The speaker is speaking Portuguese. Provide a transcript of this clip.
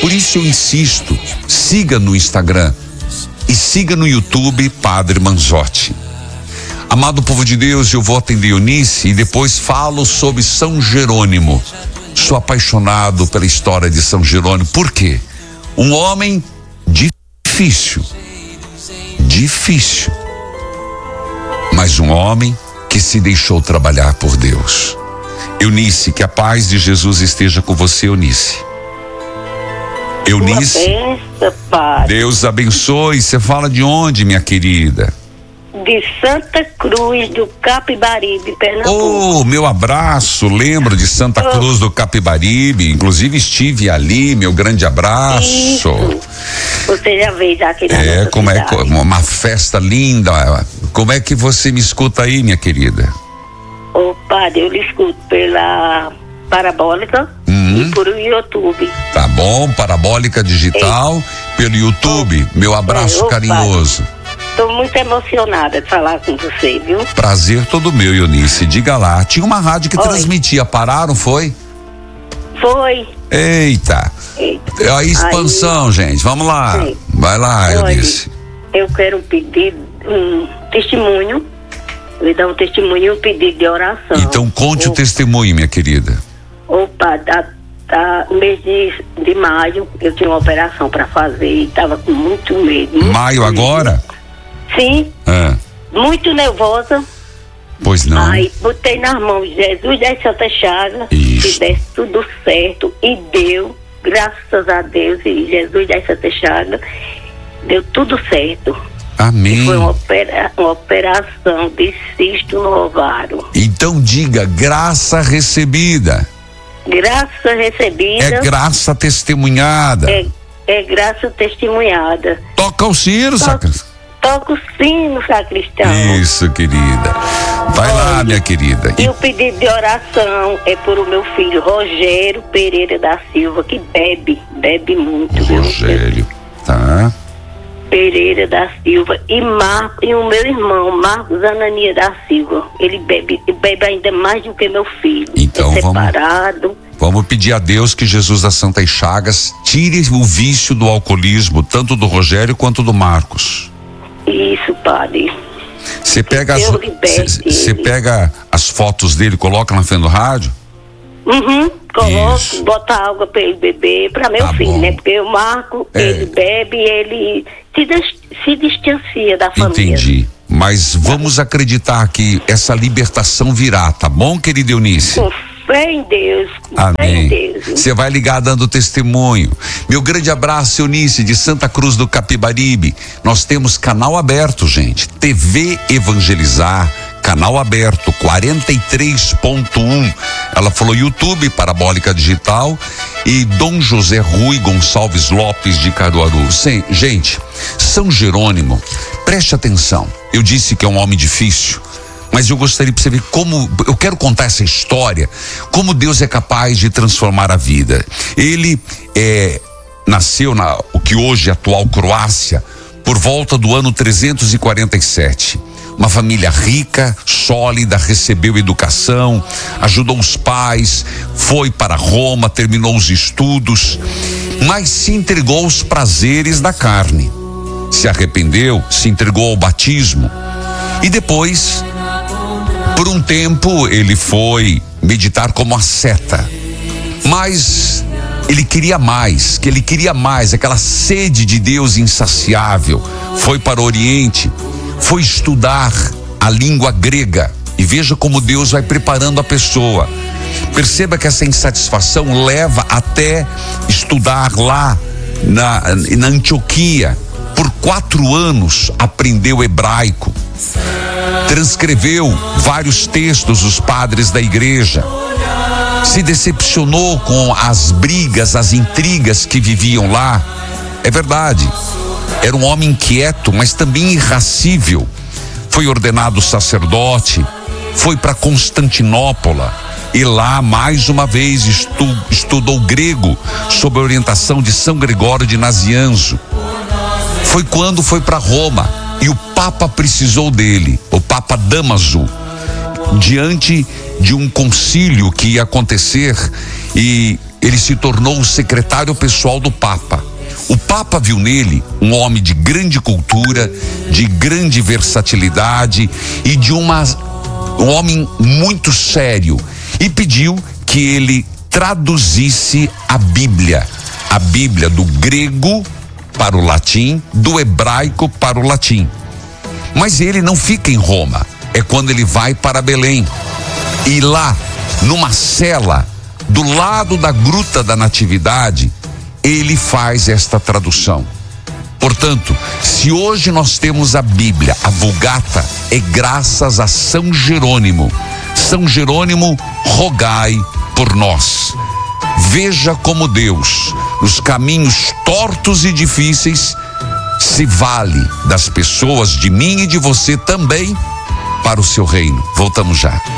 Por isso eu insisto, siga no Instagram e siga no YouTube Padre Manzotti. Amado povo de Deus, eu vou atender Eunice e depois falo sobre São Jerônimo. Sou apaixonado pela história de São Jerônimo. Por quê? Um homem difícil, mas um homem que se deixou trabalhar por Deus. Eunice, que a paz de Jesus esteja com você, Eunice. Eunice, benção, Padre. Deus abençoe. Você fala de onde, minha querida? De Santa Cruz do Capibaribe, Pernambuco. Oh, meu abraço. Lembro de Santa Cruz do Capibaribe. Inclusive estive ali. Meu grande abraço. Isso. Você já veio aqui na nossa como cidade. é uma festa linda. Como é que você me escuta aí, minha querida? Ô, Padre, eu lhe escuto pela Parabólica e por YouTube. Tá bom, Parabólica Digital, pelo YouTube. Meu abraço carinhoso. Estou muito emocionada de falar com você, viu? Prazer todo meu, Eunice. Diga lá. Tinha uma rádio que transmitia. Pararam, foi? Foi. Eita. A expansão, gente. Vamos lá. Sim. Vai lá, Eunice. Eu quero pedir um testemunho. Me dá um testemunho e um pedido de oração. Então conte o testemunho, minha querida. Opa, no mês de maio eu tinha uma operação para fazer e estava com muito medo. Maio agora? Sim. Muito nervosa. Pois não. Aí botei nas mãos de Jesus das Santas Chagas, Isso. que desse tudo certo e deu, graças a Deus e Jesus das Santas Chagas, deu tudo certo. Amém. Foi uma operação de cisto no ovário. Então diga, graça recebida. Graça recebida. É graça testemunhada. É graça testemunhada. Toca o sino, sacristão. Toca o sino, sacristão. Isso, querida. Vai lá, minha querida. E o pedido de oração é por o meu filho Rogério Pereira da Silva, que bebe muito. Rogério, tá? Pereira da Silva e o meu irmão Marcos Anania da Silva. Ele bebe ainda mais do que meu filho. Então separado. Vamos pedir a Deus que Jesus das Santas Chagas tire o vício do alcoolismo, tanto do Rogério quanto do Marcos. Isso, Padre. Você pega as fotos dele, coloca na frente do rádio? Coloco, bota água para ele beber, para meu filho, bom. Né? Porque o Marco, ele bebe, ele se distancia da família. Entendi. Mas vamos acreditar que essa libertação virá, tá bom, querida Eunice? Com fé em Deus. Amém. Você vai ligar dando testemunho. Meu grande abraço, Eunice, de Santa Cruz do Capibaribe. Nós temos canal aberto, gente. TV Evangelizar. Canal aberto, 43.1. Ela falou YouTube, Parabólica Digital e Dom José Rui Gonçalves Lopes de Caruaru. Gente, São Jerônimo, preste atenção. Eu disse que é um homem difícil, mas eu gostaria para você ver como, eu quero contar essa história, como Deus é capaz de transformar a vida. Ele nasceu o que hoje é a atual Croácia, por volta do ano 347. Uma família rica, sólida, recebeu educação, ajudou os pais, foi para Roma, terminou os estudos, mas se entregou aos prazeres da carne. Se arrependeu, se entregou ao batismo e depois, por um tempo, ele foi meditar como asceta. Mas ele queria mais, aquela sede de Deus insaciável. Foi para o Oriente, foi estudar a língua grega e veja como Deus vai preparando a pessoa. Perceba que essa insatisfação leva até estudar lá na Antioquia. Por 4 anos aprendeu hebraico, transcreveu vários textos dos padres da igreja, se decepcionou com as brigas, as intrigas que viviam lá. É verdade, era um homem inquieto, mas também irascível. Foi ordenado sacerdote, foi para Constantinopla e lá mais uma vez estudou grego sob a orientação de São Gregório de Nazianzo. Foi quando foi para Roma e o Papa precisou dele, o Papa Dámaso, diante de um concílio que ia acontecer, e ele se tornou o secretário pessoal do Papa. O Papa viu nele um homem de grande cultura, de grande versatilidade e de um homem muito sério, e pediu que ele traduzisse a Bíblia do grego para o latim, do hebraico para o latim. Mas ele não fica em Roma, é quando ele vai para Belém. E lá, numa cela, do lado da Gruta da Natividade, ele faz esta tradução. Portanto, se hoje nós temos a Bíblia, a Vulgata, é graças a São Jerônimo. São Jerônimo, rogai por nós. Veja como Deus, nos caminhos tortos e difíceis, se vale das pessoas, de mim e de você também, para o seu reino. Voltamos já.